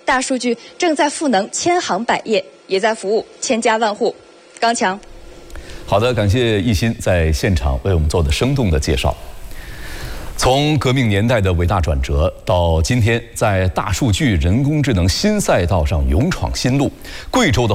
大数据正在赋能千行百业，也在服务千家万户。刚强， 好的，感谢一心在现场为我们做的生动的介绍。从革命年代的伟大转折到今天在大数据、人工智能新赛道上勇闯新路，贵州的